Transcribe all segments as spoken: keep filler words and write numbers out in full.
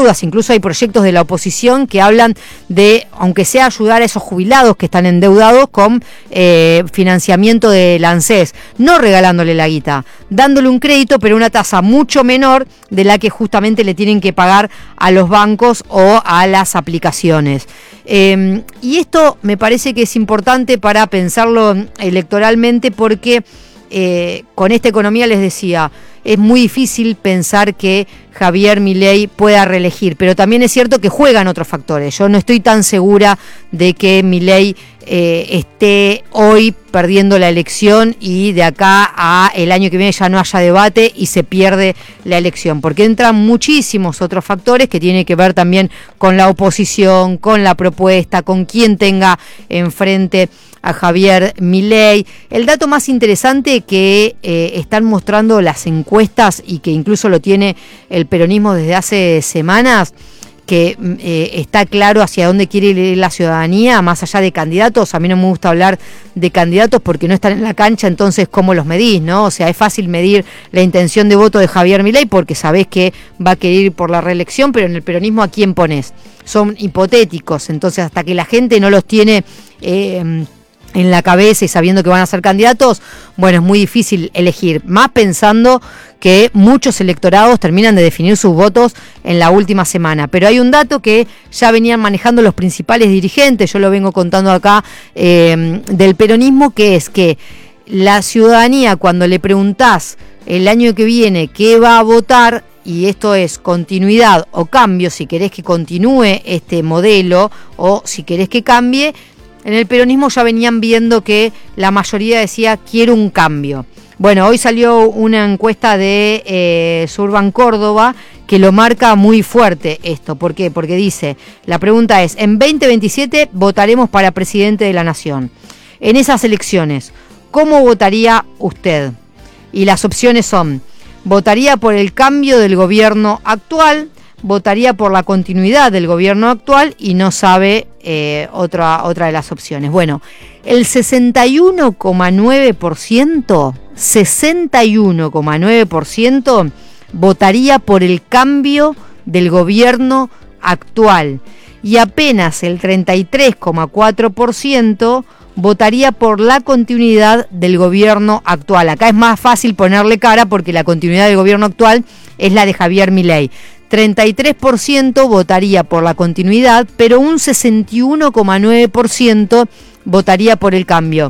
deudas. Incluso hay proyectos de la oposición que hablan de, aunque sea ayudar a esos jubilados que están endeudados con eh, financiamiento del ANSES, no regalándole la guita, dándole un crédito, pero una tasa mucho menor de la que justamente le tienen que pagar a los bancos o a las aplicaciones. Eh, y esto me parece que es importante para pensarlo electoralmente porque eh, con esta economía, les decía, es muy difícil pensar que Javier Milei pueda reelegir, pero también es cierto que juegan otros factores. Yo no estoy tan segura de que Milei eh, esté hoy perdiendo la elección y de acá a el año que viene ya no haya debate y se pierde la elección, porque entran muchísimos otros factores que tienen que ver también con la oposición, con la propuesta, con quién tenga enfrente a Javier Milei. El dato más interesante que eh, están mostrando las encuestas y que incluso lo tiene el peronismo desde hace semanas, que eh, está claro hacia dónde quiere ir la ciudadanía, más allá de candidatos. A mí no me gusta hablar de candidatos porque no están en la cancha, entonces ¿cómo los medís, no? O sea, es fácil medir la intención de voto de Javier Milei porque sabés que va a querer ir por la reelección, pero en el peronismo ¿a quién ponés? Son hipotéticos, entonces hasta que la gente no los tiene Eh, en la cabeza y sabiendo que van a ser candidatos, bueno, es muy difícil elegir, más pensando que muchos electorados terminan de definir sus votos en la última semana. Pero hay un dato que ya venían manejando los principales dirigentes, yo lo vengo contando acá, eh, del peronismo, que es que la ciudadanía, cuando le preguntás el año que viene qué va a votar, y esto es continuidad o cambio, si querés que continúe este modelo o si querés que cambie, en el peronismo ya venían viendo que la mayoría decía quiero un cambio. Bueno, hoy salió una encuesta de eh, Surban Córdoba que lo marca muy fuerte esto. ¿Por qué? Porque dice, la pregunta es, en veinte veintisiete votaremos para presidente de la nación. En esas elecciones, ¿cómo votaría usted? Y las opciones son, votaría por el cambio del gobierno actual, votaría por la continuidad del gobierno actual y no sabe eh, otra, otra de las opciones. Bueno, el sesenta y uno coma nueve por ciento, sesenta y uno coma nueve por ciento votaría por el cambio del gobierno actual y apenas el treinta y tres coma cuatro por ciento votaría por la continuidad del gobierno actual. Acá es más fácil ponerle cara porque la continuidad del gobierno actual es la de Javier Milei. treinta y tres por ciento votaría por la continuidad, pero un sesenta y uno coma nueve por ciento votaría por el cambio.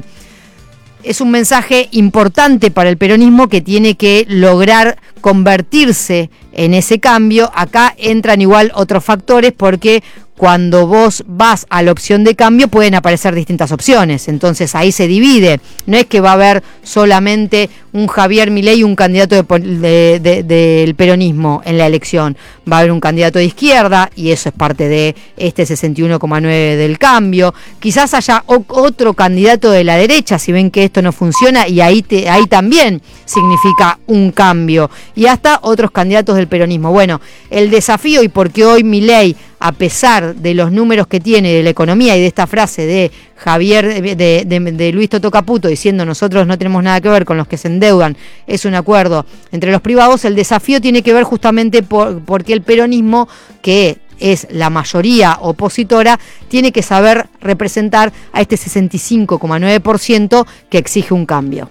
Es un mensaje importante para el peronismo que tiene que lograr convertirse en ese cambio. Acá entran igual otros factores porque cuando vos vas a la opción de cambio pueden aparecer distintas opciones, entonces ahí se divide. No es que va a haber solamente un Javier Milei, un candidato de, de, de, del peronismo en la elección. Va a haber un candidato de izquierda y eso es parte de este sesenta y uno coma nueve del cambio. Quizás haya o, otro candidato de la derecha si ven que esto no funciona y ahí, te, ahí también significa un cambio. Y hasta otros candidatos del peronismo. Bueno, el desafío y porque hoy Milei, a pesar de los números que tiene de la economía y de esta frase de Javier, de, de, de Luis Toto Caputo diciendo nosotros no tenemos nada que ver con los que se endeudan, es un acuerdo entre los privados, el desafío tiene que ver justamente por, porque el peronismo, que es la mayoría opositora, tiene que saber representar a este sesenta y cinco coma nueve por ciento que exige un cambio.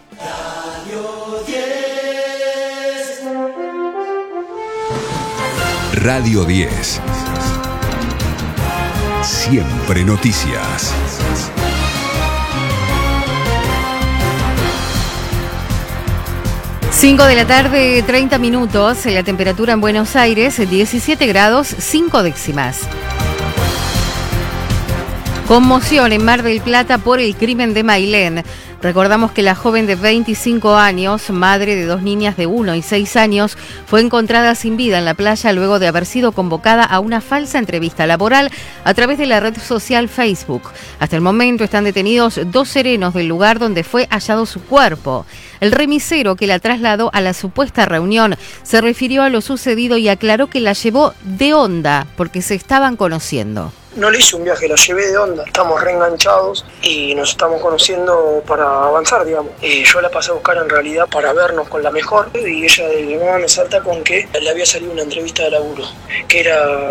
Radio diez. Siempre noticias. cinco de la tarde, treinta minutos, la temperatura en Buenos Aires, diecisiete grados, cinco décimas. Conmoción en Mar del Plata por el crimen de Mailén. Recordamos que la joven de veinticinco años, madre de dos niñas de uno y seis años, fue encontrada sin vida en la playa luego de haber sido convocada a una falsa entrevista laboral a través de la red social Facebook. Hasta el momento están detenidos dos serenos del lugar donde fue hallado su cuerpo. El remisero que la trasladó a la supuesta reunión se refirió a lo sucedido y aclaró que la llevó de onda porque se estaban conociendo. No le hice un viaje, la llevé de onda. Estamos reenganchados y nos estamos conociendo para avanzar, digamos. Eh, yo la pasé a buscar en realidad para vernos con la mejor y ella de nuevo me salta con que le había salido una entrevista de laburo, que era